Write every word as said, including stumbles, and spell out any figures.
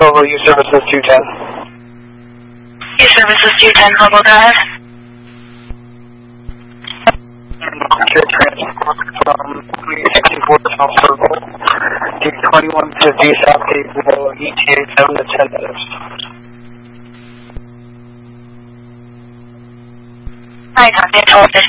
Hobo, your service is two ten. Your service is two ten, Hobo, go ahead. Transport from sixty-four South Circle to twenty-one fifty South Gable, E T A seven to ten minutes. Hi, contact twelve fifty.